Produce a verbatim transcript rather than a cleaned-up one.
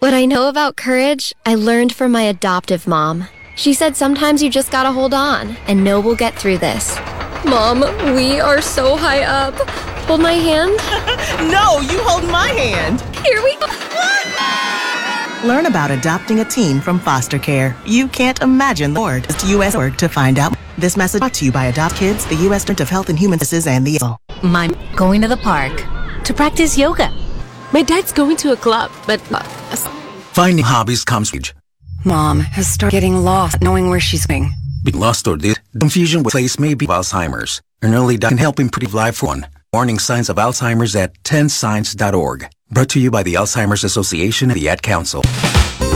What I know about courage, I learned from my adoptive mom. She said sometimes you just gotta hold on and know we'll get through this. Mom, we are so high up. Hold my hand. No, you hold my hand. Here we go. Learn about adopting a teen from foster care. You can't imagine the word. U S org to find out. This message brought to you by Adopt Kids, the U S Department of Health and Human Services, and the My going to the park to practice yoga. My dad's going to a club, but uh, finding hobbies comes with. Mom has started getting lost, knowing where she's going. Being lost or this confusion with place may be Alzheimer's. An early diagnosis can help improve life for one. Warning signs of Alzheimer's at ten signs dot org. Brought to you by the Alzheimer's Association and the Ad Council.